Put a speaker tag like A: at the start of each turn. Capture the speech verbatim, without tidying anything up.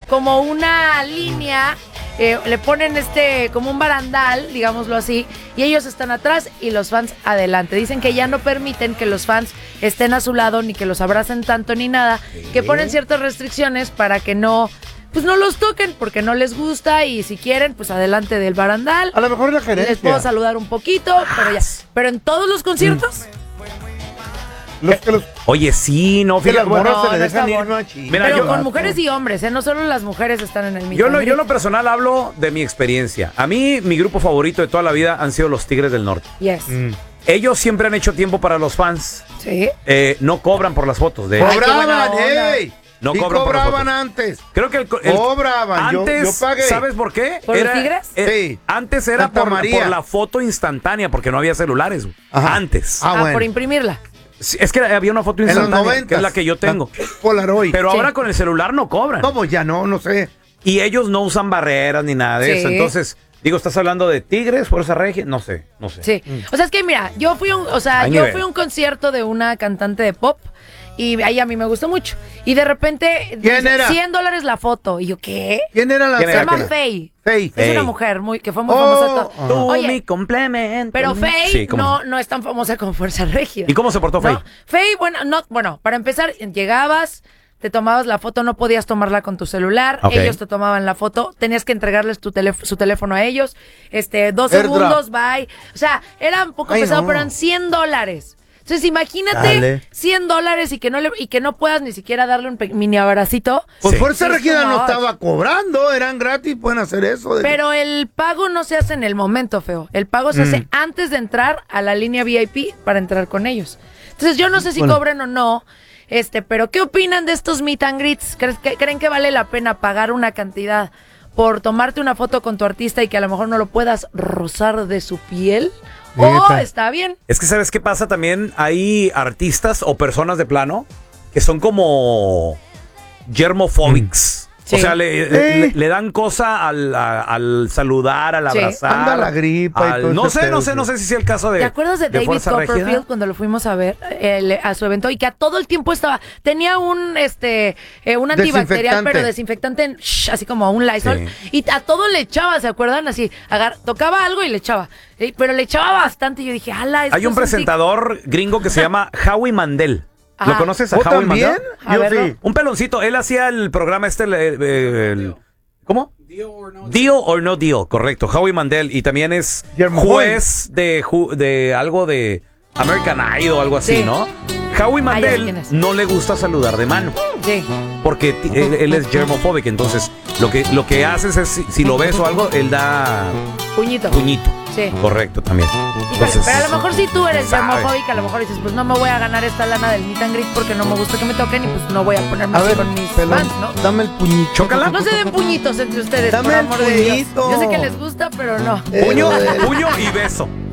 A: como una línea, eh, le ponen este como un barandal, digámoslo así, y ellos están atrás y los fans adelante. Dicen que ya no permiten que los fans estén a su lado ni que los abracen tanto ni nada, que ponen ciertas restricciones para que no, pues no los toquen porque no les gusta y si quieren, pues adelante del barandal.
B: A lo mejor la gerencia.
A: Les puedo saludar un poquito, pero ya. Pero en todos los conciertos...
B: Los que los,
C: Oye, sí, no,
B: que las
C: fíjate.
B: morras
A: no,
B: se le
A: no
B: dejan
A: está
B: ir
A: bueno.
B: machín.
C: Mira,
A: Pero
C: yo-
A: con mujeres y hombres, ¿eh? No solo las mujeres están en el mismo.
C: Yo lo, yo en lo personal hablo de mi experiencia. A mí, mi grupo favorito de toda la vida han sido los Tigres del Norte.
A: Yes.
B: Mm.
C: Ellos siempre han hecho tiempo para los fans.
A: Sí.
C: Eh, no cobran por las fotos. De
A: Ay, qué buena
B: ¡Cobraban,
A: onda.
B: ey!
C: No
B: Sí
C: cobran por las
B: cobraban
C: fotos.
B: antes.
C: Creo que el, el-
B: Cobraban, yo-
C: antes,
B: yo pagué.
C: ¿sabes por qué?
A: ¿Por los Tigres?
C: eh,
B: Sí.
C: Antes era
B: Santa
C: por,
B: María.
C: por la foto instantánea, porque no había celulares. güey.
B: Ajá.
C: Antes.
B: Ah,
A: Ah,
B: bueno.
A: por imprimirla.
C: Sí, es que había una foto
B: En los
C: instantánea,
B: noventas.
C: que es la que yo tengo.
B: Polaroid.
C: Pero
A: Sí.
C: ahora con el celular no cobran.
B: No, pues ya no, no sé.
C: Y ellos no usan barreras ni nada de
A: Sí.
C: eso. Entonces, digo, ¿estás hablando de Tigres, Fuerza Regia? No sé, no sé.
A: Sí. O sea, es que mira, yo fui a un, o sea,
C: Hay
A: yo
C: nivel.
A: fui a un concierto de una cantante de pop y ahí a mí me gustó mucho. Y de repente
B: ¿Quién
A: dice,
B: era?
A: cien dólares la foto. Y yo, ¿qué?
B: ¿Quién era la
C: ¿Quién
A: Se
C: era?
A: llama
C: ¿Quién era?
A: Faye.
B: Faye.
A: Es
C: Faye.
A: una mujer muy que fue muy
B: Oh,
A: famosa.
B: ajá.
C: Tú,
A: Oye,
C: mi complemento.
A: pero Faye
C: Sí, ¿cómo
A: no, no es tan famosa como Fuerza Regia.
C: ¿Y cómo se portó Faye?
A: ¿No? Faye, bueno, no, bueno, para empezar, llegabas, te tomabas la foto, no podías tomarla con tu celular,
C: Ok.
A: ellos te tomaban la foto, tenías que entregarles tu teléf- su teléfono a ellos, este, dos
B: Airdrop.
A: segundos, bye. O sea, era un poco
B: Ay,
A: pesado,
B: no.
A: pero eran cien dólares. Entonces, imagínate
B: Dale.
A: cien dólares y que no le, y que no puedas ni siquiera darle un pe- mini abracito.
B: Pues
C: Sí.
B: Fuerza
A: Sí,
B: Regida
A: too
B: no
A: much.
B: estaba cobrando, eran gratis, pueden hacer eso. de-
A: Pero el pago no se hace en el momento, feo. El pago se
B: Mm.
A: hace antes de entrar a la línea V I P para entrar con ellos. Entonces, yo no sé si
B: Bueno.
A: cobren o no, este, pero ¿qué opinan de estos meet and greets? ¿Creen que, ¿Creen que vale la pena pagar una cantidad por tomarte una foto con tu artista y que a lo mejor no lo puedas rozar de su piel? ¿O
B: Neta.
A: está bien?
C: Es que ¿sabes qué pasa? También hay artistas o personas de plano que son como germophobics.
A: Sí.
C: O sea, le,
B: Eh.
C: le- le dan cosa al, a- al saludar, al
A: Sí.
C: abrazar.
B: Anda la gripa y
C: al-
B: todo
C: no
B: ese
C: sé, no
B: pedo,
C: sé, no
B: sí.
C: sé si sea el caso de.
A: ¿Te acuerdas de, David
C: Fuerza Regida?
A: Copperfield cuando lo fuimos a ver eh, le- a su evento y que a todo el tiempo estaba tenía un este eh, un antibacterial
B: Desinfectante.
A: pero desinfectante en- shh, así como un Lysol
C: Sí.
A: y a todo le echaba, ¿se acuerdan? Así, agar, tocaba algo y le echaba, eh, pero le echaba bastante y yo dije, ala, esto
C: Hay un
A: es tic".
C: presentador gringo que se llama Howie Mandel.
A: Ajá.
C: ¿Lo conoces a
B: ¿Oh,
C: Howie
B: también?
C: Mandel?
A: A
B: Yo
A: verlo.
B: sí.
C: Un peloncito. Él hacía el programa este. el- el- ¿Cómo? Deal or no deal, correcto. Howie Mandel. Y también es
B: Guillermo
C: juez de, ju- de algo de American Idol o algo así,
A: Sí.
C: ¿no? Howie
A: Ah, ya sé quién
C: Mandel
A: es.
C: no le gusta saludar de mano.
A: Sí.
C: Porque ti- él, él es germophobic. Entonces, lo que, lo que haces es, si, si lo ves o algo, él da
A: Puñito.
C: puñito.
A: Sí.
C: Correcto, también.
A: Híjole,
C: Entonces,
A: pero a lo mejor si tú eres
C: sabe.
A: germofóbica, a lo mejor dices, pues no me voy a ganar esta lana del meet and greet porque no me gusta que me toquen y pues no voy a ponerme
B: A
A: así
B: ver,
A: con mis
B: pelón,
A: fans, ¿no?
B: dame el puñito.
C: Chócala.
A: No se den puñitos entre ustedes,
B: Dame
A: por
B: el
A: amor de Dios.
B: puñito.
A: Yo sé que les gusta, pero no.
B: Eh,
C: Puño,
B: brother.
C: puño y beso.